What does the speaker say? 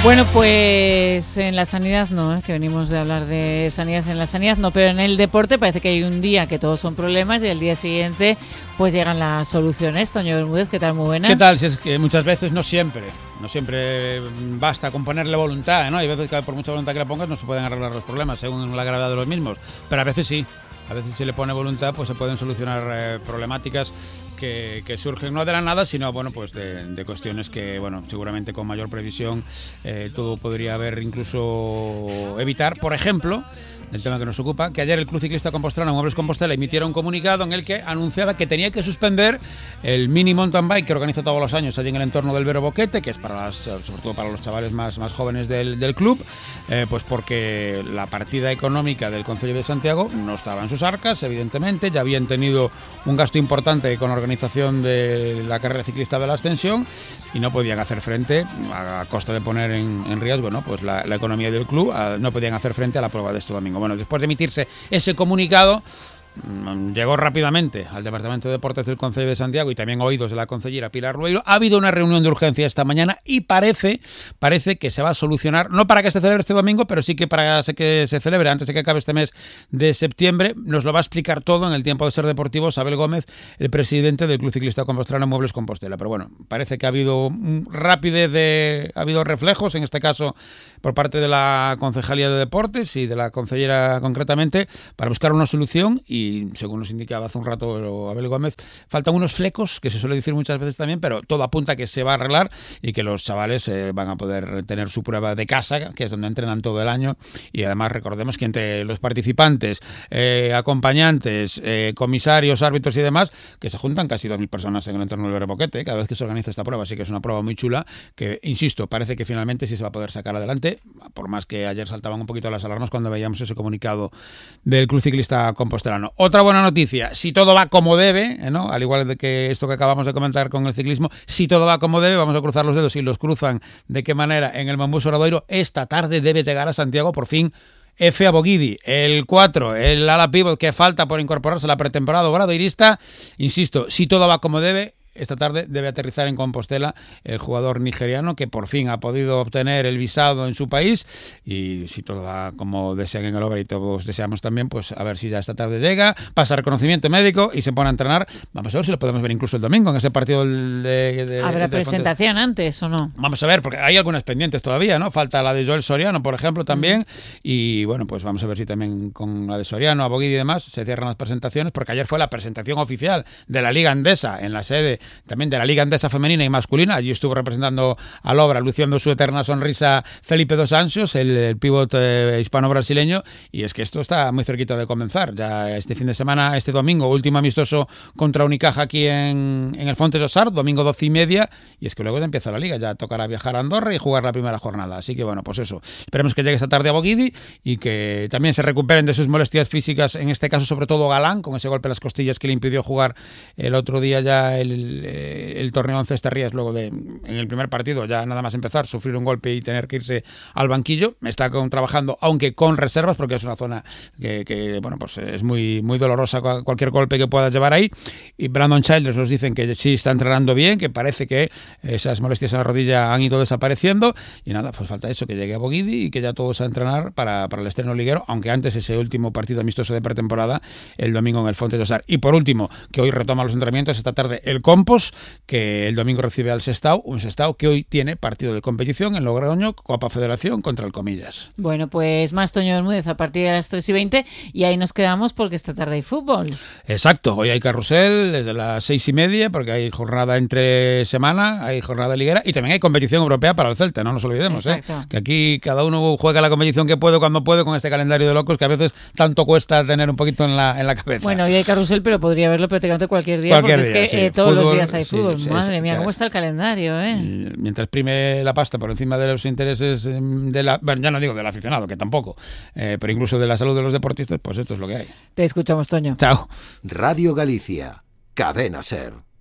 Bueno, pues en la sanidad no, que venimos de hablar de sanidad en la sanidad, no, pero en el deporte parece que hay un día que todos son problemas y el día siguiente pues llegan las soluciones. Toño Bermúdez, ¿qué tal? Muy buenas. ¿Qué tal? Si es que muchas veces, no siempre basta con ponerle voluntad, ¿no? Hay veces que por mucha voluntad que le pongas no se pueden arreglar los problemas según la gravedad de los mismos, pero a veces sí. A veces si le pone voluntad pues se pueden solucionar problemáticas que surgen no de la nada, sino bueno pues de cuestiones que bueno seguramente con mayor previsión todo podría haber incluso evitar. Por ejemplo, el tema que nos ocupa, que ayer el Club Ciclista Compostelano Muebles Compostela emitiera un comunicado en el que anunciaba que tenía que suspender el mini mountain bike que organiza todos los años allí en el entorno del Vero Boquete, que es para sobre todo para los chavales más jóvenes del club, pues porque la partida económica del Concello de Santiago no estaba en sus arcas, evidentemente. Ya habían tenido un gasto importante con la organización de la carrera ciclista de la Ascensión y no podían hacer frente, a costa de poner en riesgo, ¿no? Pues la economía del club, no podían hacer frente a la prueba de este domingo. Bueno, después de emitirse ese comunicado, llegó rápidamente al Departamento de Deportes del Concello de Santiago y también a oídos de la concejera Pilar Lueiro. Ha habido una reunión de urgencia esta mañana y parece que se va a solucionar, no para que se celebre este domingo, pero sí que para que se celebre antes de que acabe este mes de septiembre. Nos lo va a explicar todo en el tiempo de Ser Deportivo Abel Gómez, el presidente del Club Ciclista Compostelano Muebles Compostela. Pero bueno, parece que ha habido ha habido reflejos, en este caso por parte de la Concejalía de Deportes y de la concejera concretamente, para buscar una solución. Y según nos indicaba hace un rato Abel Gómez, faltan unos flecos, que se suele decir muchas veces también, pero todo apunta a que se va a arreglar y que los chavales van a poder tener su prueba de casa, que es donde entrenan todo el año. Y además recordemos que entre los participantes, acompañantes, comisarios, árbitros y demás, que se juntan casi 2.000 personas en el entorno del Vero Boquete cada vez que se organiza esta prueba. Así que es una prueba muy chula que, insisto, parece que finalmente sí se va a poder sacar adelante, por más que ayer saltaban un poquito las alarmas cuando veíamos ese comunicado del Club Ciclista Compostelano. Otra buena noticia, si todo va como debe, ¿no? Al igual de que esto que acabamos de comentar con el ciclismo, si todo va como debe, vamos a cruzar los dedos y los cruzan de qué manera en el Mombús Obradoiro. Esta tarde debe llegar a Santiago por fin Efe Aboguidi, el 4, el ala pívot que falta por incorporarse a la pretemporada obradoirista. Insisto, si todo va como debe, esta tarde debe aterrizar en Compostela el jugador nigeriano que por fin ha podido obtener el visado en su país, y si todo va como desean en el Obra y todos deseamos también, pues a ver si ya esta tarde llega, pasa reconocimiento médico y se pone a entrenar. Vamos a ver si lo podemos ver incluso el domingo en ese partido ¿Habrá presentación antes o no? Vamos a ver, porque hay algunas pendientes todavía, ¿no? Falta la de Joel Soriano, por ejemplo, también, y bueno, pues vamos a ver si también con la de Soriano, Aboguidi y demás se cierran las presentaciones, porque ayer fue la presentación oficial de la Liga Endesa en la sede también de la Liga Endesa femenina y masculina. Allí estuvo representando al Obra, luciendo su eterna sonrisa, Felipe dos Anjos, el pívot hispano-brasileño, y es que esto está muy cerquita de comenzar. Ya este fin de semana, este domingo, último amistoso contra Unicaja aquí en el Fontes Osar, domingo 12:30, y es que luego ya empieza la Liga, ya tocará viajar a Andorra y jugar la primera jornada. Así que bueno, pues eso, esperemos que llegue esta tarde a Aboguidi y que también se recuperen de sus molestias físicas, en este caso sobre todo Galán, con ese golpe en las costillas que le impidió jugar el otro día ya el torneo en Cestarrías, luego en el primer partido, ya nada más empezar, sufrir un golpe y tener que irse al banquillo. Está trabajando, aunque con reservas, porque es una zona que bueno, pues es muy, muy dolorosa cualquier golpe que puedas llevar ahí. Y Brandon Childers nos dicen que sí está entrenando bien, que parece que esas molestias en la rodilla han ido desapareciendo, y nada, pues falta eso, que llegue a Aboguidi y que ya todos a entrenar para el estreno liguero, aunque antes ese último partido amistoso de pretemporada el domingo en el Fontes Osar. Y por último, que hoy retoma los entrenamientos esta tarde el Compos, que el domingo recibe al Sestao, un Sestao que hoy tiene partido de competición en Logroño, Copa Federación contra el Comillas. Bueno, pues más Toño Bermúdez a partir de las 3:20, y ahí nos quedamos porque esta tarde hay fútbol. Exacto, hoy hay carrusel desde las 6:30, porque hay jornada entre semana, hay jornada liguera y también hay competición europea para el Celta, no nos olvidemos, que aquí cada uno juega la competición que puede cuando puede, con este calendario de locos que a veces tanto cuesta tener un poquito en la cabeza. Bueno, hoy hay carrusel, pero podría haberlo prácticamente cualquier día, porque es que sí, todos los días hay fútbol. Sí, madre mía, ¿cómo está el calendario? Mientras prime la pasta por encima de los intereses bueno, ya no digo del aficionado, que tampoco, pero incluso de la salud de los deportistas, pues esto es lo que hay. Te escuchamos, Toño. Chao. Radio Galicia, Cadena Ser.